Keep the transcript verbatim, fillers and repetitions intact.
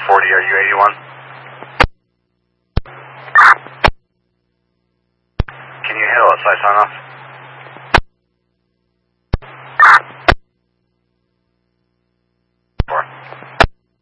forty, are you eighty-one? Can you hail us? I sign off.